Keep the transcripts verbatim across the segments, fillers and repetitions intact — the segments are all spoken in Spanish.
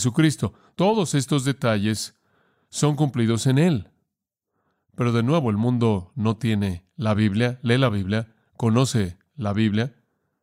Jesucristo. Todos estos detalles son cumplidos en Él. Pero de nuevo, el mundo no tiene la Biblia, lee la Biblia, conoce la Biblia.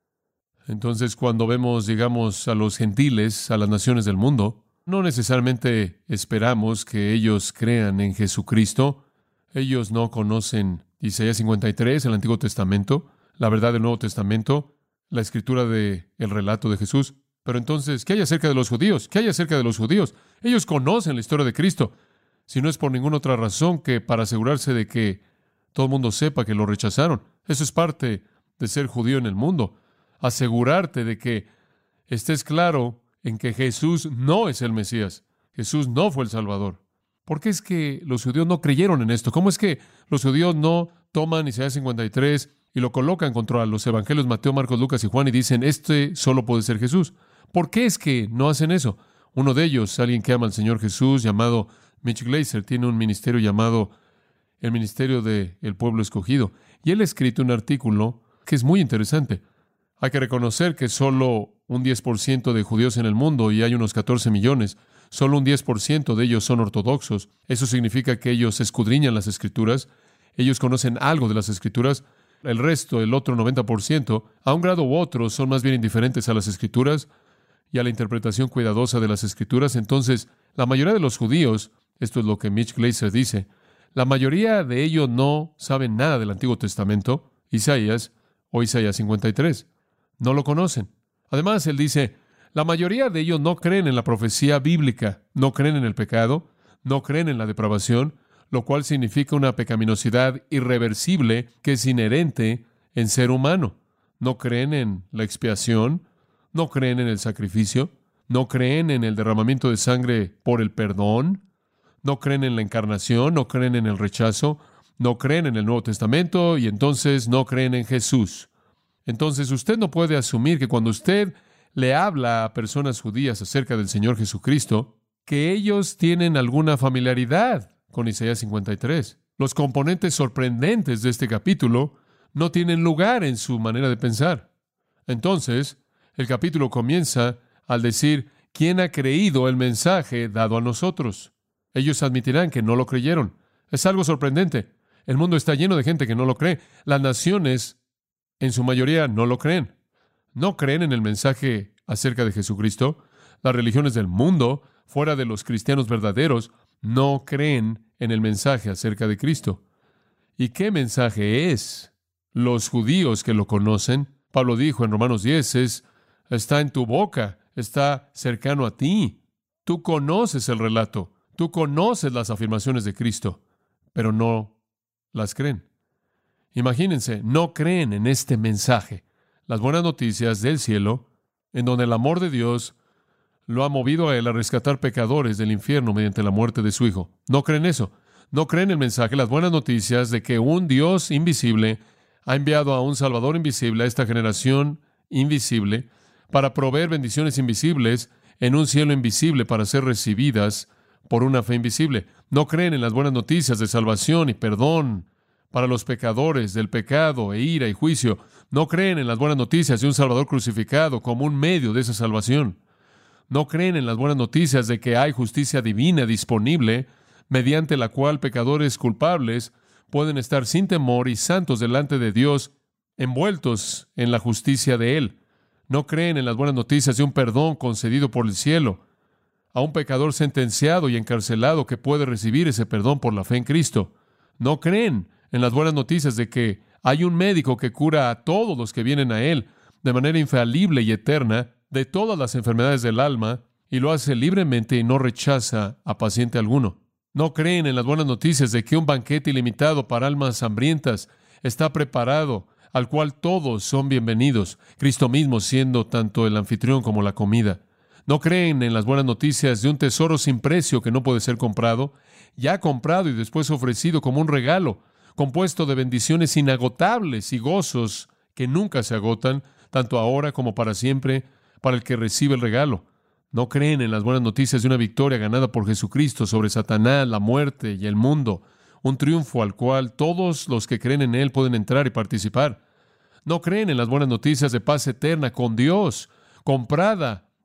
Entonces, cuando vemos, digamos, a los gentiles, a las naciones del mundo, no necesariamente esperamos que ellos crean en Jesucristo. Ellos no conocen Isaías cincuenta y tres, el Antiguo Testamento, la verdad del Nuevo Testamento, la escritura del relato de Jesús. Pero entonces, ¿qué hay acerca de los judíos? ¿Qué hay acerca de los judíos? Ellos conocen la historia de Cristo, si no es por ninguna otra razón que para asegurarse de que todo el mundo sepa que lo rechazaron. Eso es parte de ser judío en el mundo. Asegurarte de que estés claro en que Jesús no es el Mesías. Jesús no fue el Salvador. ¿Por qué es que los judíos no creyeron en esto? ¿Cómo es que los judíos no toman Isaías cincuenta y tres y lo colocan contra los evangelios Mateo, Marcos, Lucas y Juan y dicen, este solo puede ser Jesús? ¿Por qué es que no hacen eso? Uno de ellos, alguien que ama al Señor Jesús, llamado Mitch Glaser, tiene un ministerio llamado el Ministerio del Pueblo Escogido. Y él ha escrito un artículo que es muy interesante. Hay que reconocer que solo un diez por ciento de judíos en el mundo, y hay unos catorce millones, solo un diez por ciento de ellos son ortodoxos. Eso significa que ellos escudriñan las Escrituras, ellos conocen algo de las Escrituras. El resto, el otro noventa por ciento, a un grado u otro, son más bien indiferentes a las Escrituras y a la interpretación cuidadosa de las Escrituras. Entonces, la mayoría de los judíos, esto es lo que Mitch Glaser dice, la mayoría de ellos no saben nada del Antiguo Testamento, Isaías o Isaías cincuenta y tres. No lo conocen. Además, él dice, la mayoría de ellos no creen en la profecía bíblica, no creen en el pecado, no creen en la depravación, lo cual significa una pecaminosidad irreversible que es inherente en ser humano. No creen en la expiación, no creen en el sacrificio, no creen en el derramamiento de sangre por el perdón, no creen en la encarnación, no creen en el rechazo, no creen en el Nuevo Testamento y entonces no creen en Jesús. Entonces usted no puede asumir que cuando usted le habla a personas judías acerca del Señor Jesucristo, que ellos tienen alguna familiaridad con Isaías cincuenta y tres. Los componentes sorprendentes de este capítulo no tienen lugar en su manera de pensar. Entonces, el capítulo comienza al decir, ¿quién ha creído el mensaje dado a nosotros? Ellos admitirán que no lo creyeron. Es algo sorprendente. El mundo está lleno de gente que no lo cree. Las naciones, en su mayoría, no lo creen. No creen en el mensaje acerca de Jesucristo. Las religiones del mundo, fuera de los cristianos verdaderos, no creen en el mensaje acerca de Cristo. ¿Y qué mensaje es? Los judíos que lo conocen, Pablo dijo en Romanos diez, es, está en tu boca, está cercano a ti. Tú conoces el relato, tú conoces las afirmaciones de Cristo, pero no las creen. Imagínense, no creen en este mensaje, las buenas noticias del cielo, en donde el amor de Dios lo ha movido a él a rescatar pecadores del infierno mediante la muerte de su Hijo. No creen eso. No creen el mensaje, las buenas noticias de que un Dios invisible ha enviado a un Salvador invisible a esta generación invisible para proveer bendiciones invisibles en un cielo invisible para ser recibidas por una fe invisible. No creen en las buenas noticias de salvación y perdón para los pecadores del pecado e ira y juicio. No creen en las buenas noticias de un Salvador crucificado como un medio de esa salvación. No creen en las buenas noticias de que hay justicia divina disponible mediante la cual pecadores culpables pueden estar sin temor y santos delante de Dios, envueltos en la justicia de Él. No creen en las buenas noticias de un perdón concedido por el cielo a un pecador sentenciado y encarcelado que puede recibir ese perdón por la fe en Cristo. No creen en las buenas noticias de que hay un médico que cura a todos los que vienen a Él de manera infalible y eterna de todas las enfermedades del alma y lo hace libremente y no rechaza a paciente alguno. No creen en las buenas noticias de que un banquete ilimitado para almas hambrientas está preparado, al cual todos son bienvenidos, Cristo mismo siendo tanto el anfitrión como la comida. No creen en las buenas noticias de un tesoro sin precio que no puede ser comprado, ya comprado y después ofrecido como un regalo, compuesto de bendiciones inagotables y gozos que nunca se agotan, tanto ahora como para siempre, para el que recibe el regalo. No creen en las buenas noticias de una victoria ganada por Jesucristo sobre Satanás, la muerte y el mundo, un triunfo al cual todos los que creen en Él pueden entrar y participar. No creen en las buenas noticias de paz eterna con Dios, comprada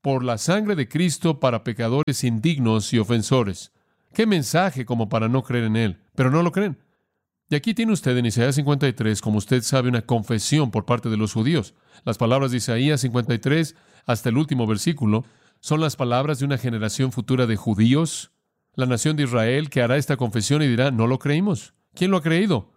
por la sangre de Cristo para pecadores indignos y ofensores. ¡Qué mensaje como para no creer en Él! Pero no lo creen. Y aquí tiene usted en Isaías cincuenta y tres, como usted sabe, una confesión por parte de los judíos. Las palabras de Isaías cincuenta y tres hasta el último versículo son las palabras de una generación futura de judíos, la nación de Israel, que hará esta confesión y dirá, no lo creímos. ¿Quién lo ha creído?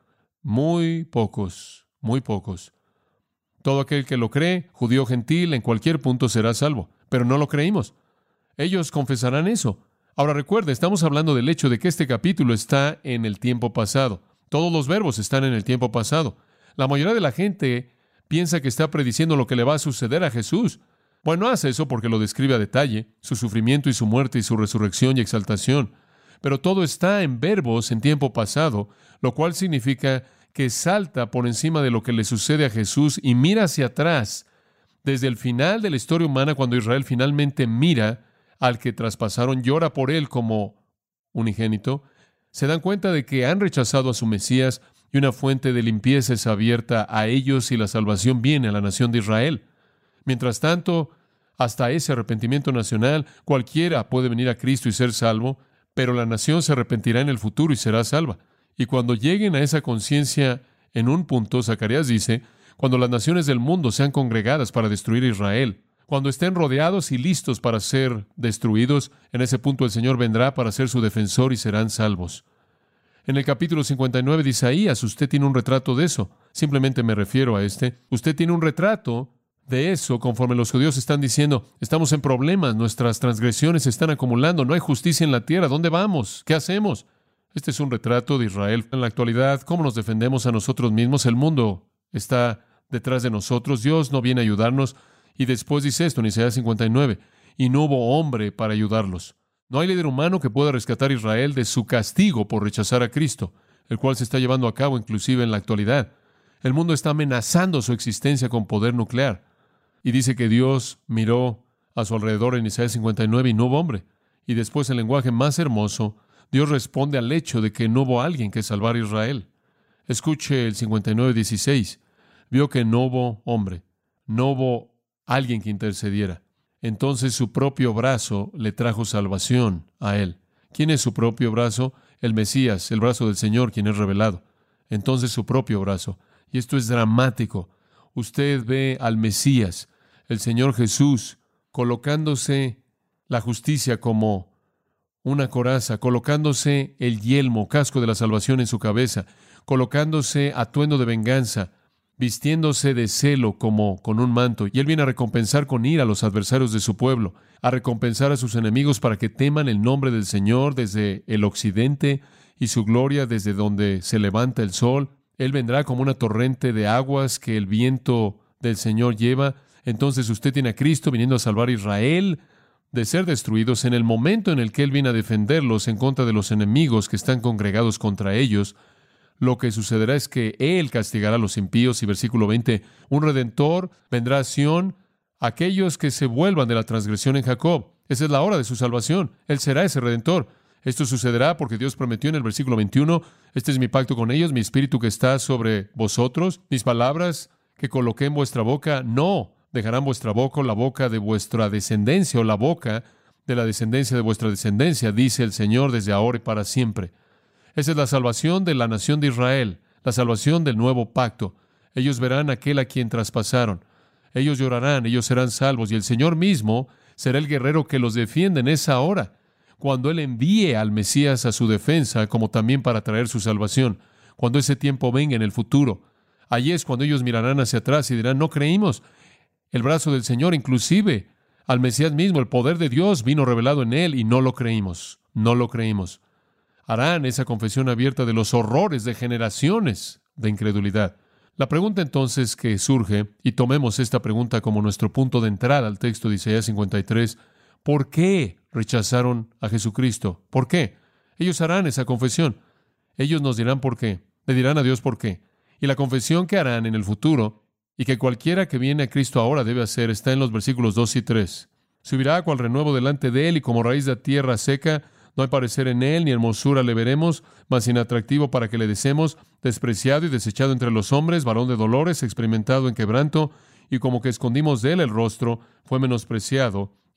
Muy pocos, muy pocos. Todo aquel que lo cree, judío o gentil, en cualquier punto será salvo. Pero no lo creímos. Ellos confesarán eso. Ahora recuerde, estamos hablando del hecho de que este capítulo está en el tiempo pasado. Todos los verbos están en el tiempo pasado. La mayoría de la gente piensa que está prediciendo lo que le va a suceder a Jesús. Bueno, hace eso porque lo describe a detalle, su sufrimiento y su muerte y su resurrección y exaltación. Pero todo está en verbos en tiempo pasado, lo cual significa que salta por encima de lo que le sucede a Jesús y mira hacia atrás, desde el final de la historia humana, cuando Israel finalmente mira al que traspasaron, llora por él como unigénito, se dan cuenta de que han rechazado a su Mesías y una fuente de limpieza es abierta a ellos y la salvación viene a la nación de Israel. Mientras tanto, hasta ese arrepentimiento nacional, cualquiera puede venir a Cristo y ser salvo, pero la nación se arrepentirá en el futuro y será salva. Y cuando lleguen a esa conciencia en un punto, Zacarías dice, cuando las naciones del mundo sean congregadas para destruir a Israel, cuando estén rodeados y listos para ser destruidos, en ese punto el Señor vendrá para ser su defensor y serán salvos. En el capítulo cincuenta y nueve de Isaías, usted tiene un retrato de eso. Simplemente me refiero a este. Usted tiene un retrato de eso conforme los judíos están diciendo, estamos en problemas, nuestras transgresiones se están acumulando, no hay justicia en la tierra, ¿dónde vamos? ¿Qué hacemos? Este es un retrato de Israel en la actualidad. ¿Cómo nos defendemos a nosotros mismos? El mundo está detrás de nosotros. Dios no viene a ayudarnos. Y después dice esto en Isaías cincuenta y nueve. Y no hubo hombre para ayudarlos. No hay líder humano que pueda rescatar a Israel de su castigo por rechazar a Cristo, el cual se está llevando a cabo inclusive en la actualidad. El mundo está amenazando su existencia con poder nuclear. Y dice que Dios miró a su alrededor en Isaías cincuenta y nueve y no hubo hombre. Y después, el lenguaje más hermoso, Dios responde al hecho de que no hubo alguien que salvar a Israel. Escuche el cincuenta y nueve dieciséis. Vio que no hubo hombre, no hubo alguien que intercediera. Entonces su propio brazo le trajo salvación a él. ¿Quién es su propio brazo? El Mesías, el brazo del Señor, quien es revelado. Entonces su propio brazo. Y esto es dramático. Usted ve al Mesías, el Señor Jesús, colocándose la justicia como una coraza, colocándose el yelmo, casco de la salvación en su cabeza, colocándose atuendo de venganza, vistiéndose de celo como con un manto. Y Él viene a recompensar con ira a los adversarios de su pueblo, a recompensar a sus enemigos para que teman el nombre del Señor desde el occidente y su gloria desde donde se levanta el sol. Él vendrá como una torrente de aguas que el viento del Señor lleva. Entonces usted tiene a Cristo viniendo a salvar a Israel de ser destruidos en el momento en el que Él viene a defenderlos en contra de los enemigos que están congregados contra ellos. Lo que sucederá es que Él castigará a los impíos. Y versículo veinte, un Redentor vendrá a Sión, aquellos que se vuelvan de la transgresión en Jacob. Esa es la hora de su salvación. Él será ese Redentor. Esto sucederá porque Dios prometió en el versículo veintiuno, este es mi pacto con ellos, mi espíritu que está sobre vosotros, mis palabras que coloqué en vuestra boca, no dejarán vuestra boca o la boca de vuestra descendencia o la boca de la descendencia de vuestra descendencia, dice el Señor desde ahora y para siempre. Esa es la salvación de la nación de Israel, la salvación del nuevo pacto. Ellos verán a aquel a quien traspasaron. Ellos llorarán, ellos serán salvos, y el Señor mismo será el guerrero que los defiende en esa hora, cuando Él envíe al Mesías a su defensa, como también para traer su salvación, cuando ese tiempo venga en el futuro. Allí es cuando ellos mirarán hacia atrás y dirán, no creímos. El brazo del Señor, inclusive al Mesías mismo, el poder de Dios vino revelado en Él y no lo creímos, no lo creímos. Harán esa confesión abierta de los horrores de generaciones de incredulidad. La pregunta entonces que surge, y tomemos esta pregunta como nuestro punto de entrada al texto de Isaías cincuenta y tres, ¿por qué rechazaron a Jesucristo? ¿Por qué? Ellos harán esa confesión. Ellos nos dirán por qué. Le dirán a Dios por qué. Y la confesión que harán en el futuro, y que cualquiera que viene a Cristo ahora debe hacer, está en los versículos dos y tres. Subirá cual renuevo delante de Él, y como raíz de tierra seca, no hay parecer en Él, ni hermosura le veremos, mas inatractivo para que le deseemos, despreciado y desechado entre los hombres, varón de dolores, experimentado en quebranto, y como que escondimos de Él el rostro, fue menospreciado,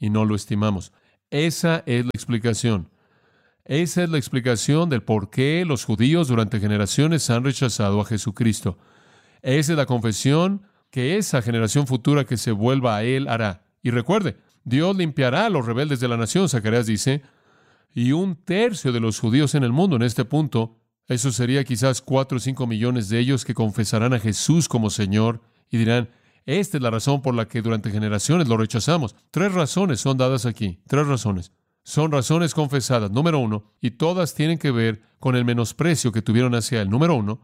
y no lo estimamos. Esa es la explicación. Esa es la explicación del por qué los judíos durante generaciones han rechazado a Jesucristo. Esa es la confesión que esa generación futura que se vuelva a Él hará. Y recuerde, Dios limpiará a los rebeldes de la nación, Zacarías dice, y un tercio de los judíos en el mundo en este punto, eso sería quizás cuatro o cinco millones de ellos que confesarán a Jesús como Señor y dirán, esta es la razón por la que durante generaciones lo rechazamos. Tres razones son dadas aquí, tres razones. Son razones confesadas, número uno, y todas tienen que ver con el menosprecio que tuvieron hacia Él. Número uno,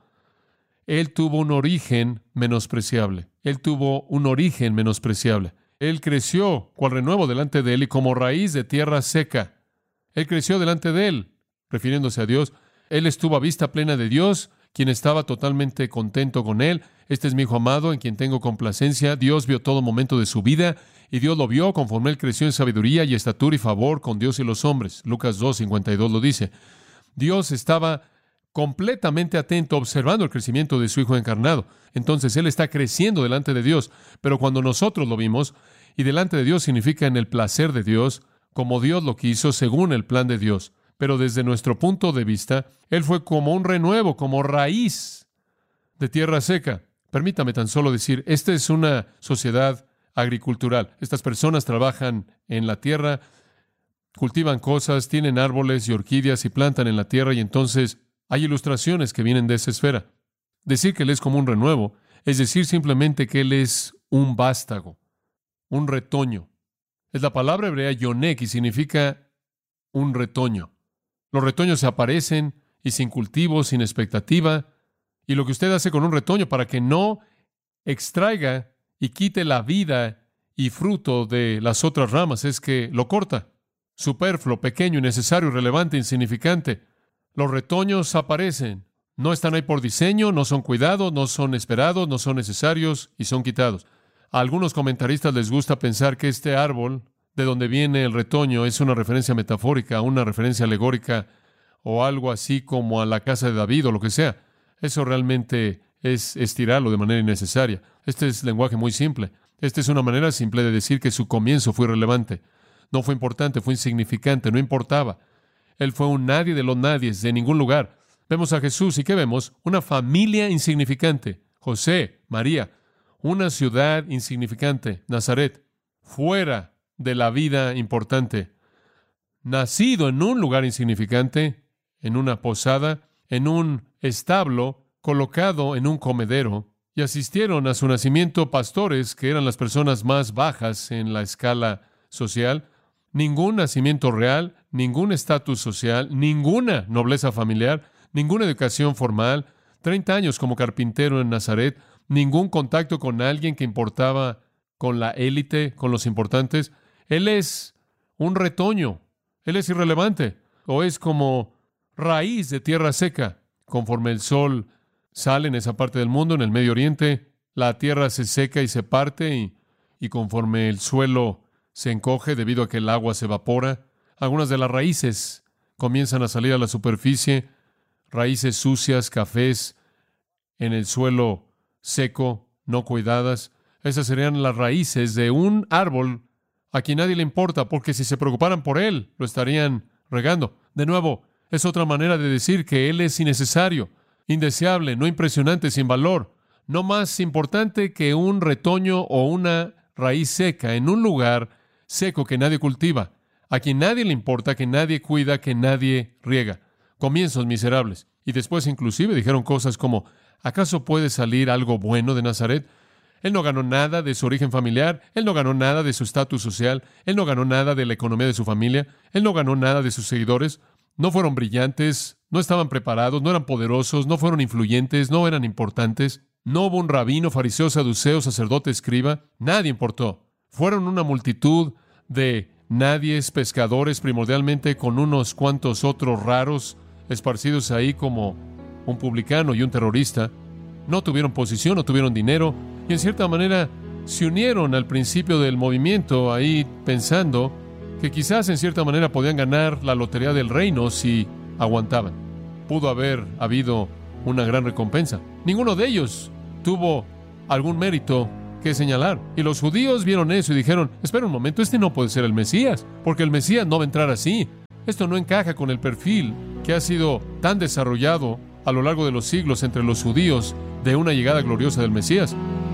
Él tuvo un origen menospreciable. Él tuvo un origen menospreciable. Él creció cual renuevo delante de Él y como raíz de tierra seca. Él creció delante de Él, refiriéndose a Dios. Él estuvo a vista plena de Dios, quien estaba totalmente contento con Él. Este es mi Hijo amado, en quien tengo complacencia. Dios vio todo momento de su vida, y Dios lo vio conforme Él creció en sabiduría y estatura y favor con Dios y los hombres. Lucas dos, cincuenta y dos lo dice. Dios estaba completamente atento, observando el crecimiento de su Hijo encarnado. Entonces, Él está creciendo delante de Dios. Pero cuando nosotros lo vimos, y delante de Dios significa en el placer de Dios, como Dios lo quiso, según el plan de Dios. Pero desde nuestro punto de vista, Él fue como un renuevo, como raíz de tierra seca. Permítame tan solo decir, esta es una sociedad agricultural. Estas personas trabajan en la tierra, cultivan cosas, tienen árboles y orquídeas y plantan en la tierra, y entonces hay ilustraciones que vienen de esa esfera. Decir que Él es como un renuevo es decir simplemente que Él es un vástago, un retoño. Es la palabra hebrea yonek y significa un retoño. Los retoños se aparecen y sin cultivo, sin expectativa. Y lo que usted hace con un retoño para que no extraiga y quite la vida y fruto de las otras ramas es que lo corta. Superfluo, pequeño, innecesario, irrelevante, insignificante. Los retoños aparecen. No están ahí por diseño, no son cuidados, no son esperados, no son necesarios y son quitados. A algunos comentaristas les gusta pensar que este árbol, de donde viene el retoño, es una referencia metafórica, una referencia alegórica o algo así como a la casa de David o lo que sea. Eso realmente es estirarlo de manera innecesaria. Este es lenguaje muy simple. Esta es una manera simple de decir que su comienzo fue irrelevante. No fue importante, fue insignificante, no importaba. Él fue un nadie de los nadies, de ningún lugar. Vemos a Jesús y ¿qué vemos? Una familia insignificante. José, María, una ciudad insignificante, Nazaret, fuera de la vida importante. Nacido en un lugar insignificante, en una posada, en un establo, colocado en un comedero, y asistieron a su nacimiento pastores que eran las personas más bajas en la escala social. Ningún nacimiento real, ningún estatus social, ninguna nobleza familiar, ninguna educación formal, treinta años como carpintero en Nazaret, ningún contacto con alguien que importaba con la élite, con los importantes. Él es un retoño, él es irrelevante, o es como raíz de tierra seca. Conforme el sol sale en esa parte del mundo, en el Medio Oriente, la tierra se seca y se parte, y, y conforme el suelo se encoge debido a que el agua se evapora, algunas de las raíces comienzan a salir a la superficie, raíces sucias, cafés, en el suelo seco, no cuidadas. Esas serían las raíces de un árbol a quien nadie le importa, porque si se preocuparan por él, lo estarían regando. De nuevo, es otra manera de decir que Él es innecesario, indeseable, no impresionante, sin valor, no más importante que un retoño o una raíz seca en un lugar seco que nadie cultiva, a quien nadie le importa, que nadie cuida, que nadie riega. Comienzos miserables. Y después inclusive dijeron cosas como, ¿acaso puede salir algo bueno de Nazaret? Él no ganó nada de su origen familiar, él no ganó nada de su estatus social, él no ganó nada de la economía de su familia, él no ganó nada de sus seguidores. No fueron brillantes, no estaban preparados, no eran poderosos, no fueron influyentes, no eran importantes. No hubo un rabino, fariseo, saduceo, sacerdote, escriba. Nadie importó. Fueron una multitud de nadies, pescadores, primordialmente con unos cuantos otros raros, esparcidos ahí como un publicano y un terrorista. No tuvieron posición, no tuvieron dinero, y en cierta manera se unieron al principio del movimiento ahí pensando que quizás en cierta manera podían ganar la lotería del reino si aguantaban. Pudo haber habido una gran recompensa. Ninguno de ellos tuvo algún mérito que que señalar. Y los judíos vieron eso y dijeron, espera un momento, este no puede ser el Mesías, porque el Mesías no va a entrar así. Esto no encaja con el perfil que ha sido tan desarrollado a lo largo de los siglos entre los judíos de una llegada gloriosa del Mesías.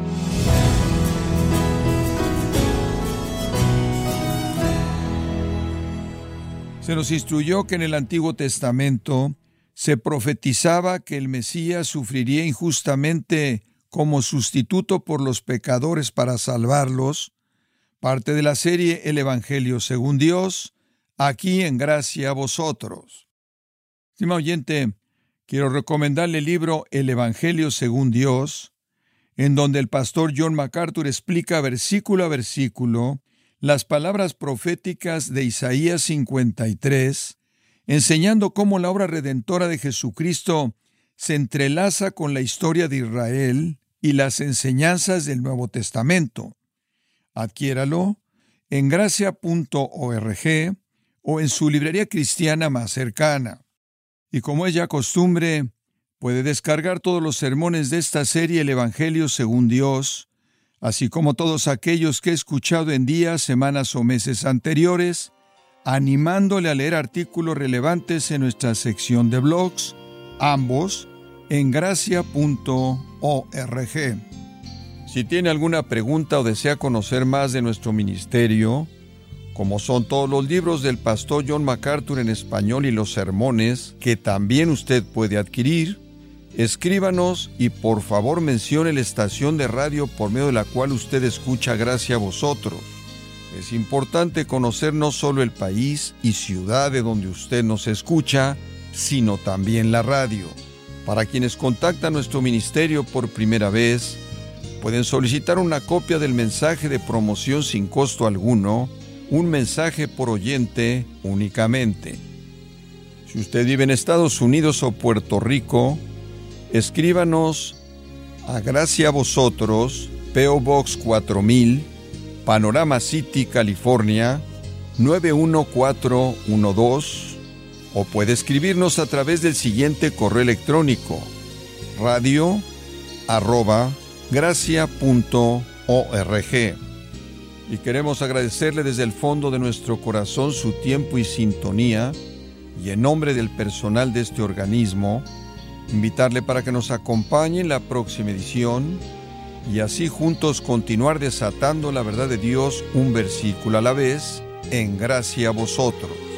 Se nos instruyó que en el Antiguo Testamento se profetizaba que el Mesías sufriría injustamente como sustituto por los pecadores para salvarlos, parte de la serie El Evangelio según Dios, aquí en Gracia a Vosotros. Estimado oyente, quiero recomendarle el libro El Evangelio según Dios, en donde el pastor John MacArthur explica versículo a versículo las palabras proféticas de Isaías cincuenta y tres, enseñando cómo la obra redentora de Jesucristo se entrelaza con la historia de Israel y las enseñanzas del Nuevo Testamento. Adquiéralo en gracia punto org o en su librería cristiana más cercana. Y como es ya costumbre, puede descargar todos los sermones de esta serie El Evangelio según Dios, así como todos aquellos que he escuchado en días, semanas o meses anteriores, animándole a leer artículos relevantes en nuestra sección de blogs, ambos en gracia punto org. Si tiene alguna pregunta o desea conocer más de nuestro ministerio, como son todos los libros del pastor John MacArthur en español y los sermones que también usted puede adquirir, escríbanos y por favor mencione la estación de radio por medio de la cual usted escucha Gracia a Vosotros. Es importante conocer no solo el país y ciudad de donde usted nos escucha, sino también la radio. Para quienes contactan nuestro ministerio por primera vez, pueden solicitar una copia del mensaje de promoción sin costo alguno, un mensaje por oyente únicamente. Si usted vive en Estados Unidos o Puerto Rico, escríbanos a Gracia a Vosotros, P O Box cuatro mil, Panorama City, California, nueve uno cuatro uno dos, o puede escribirnos a través del siguiente correo electrónico, radio arroba gracia punto org. Y queremos agradecerle desde el fondo de nuestro corazón su tiempo y sintonía, y en nombre del personal de este organismo, invitarle para que nos acompañe en la próxima edición y así juntos continuar desatando la verdad de Dios un versículo a la vez en Gracia a Vosotros.